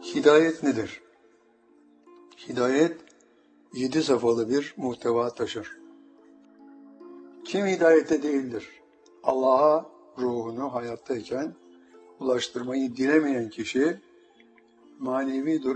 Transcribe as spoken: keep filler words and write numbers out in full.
Hidayet nedir? Hidayet, yedi safhalı bir muhteva taşır. Kim hidayette değildir? Allah'a ruhunu hayattayken ulaştırmayı dilemeyen kişi, manevi durum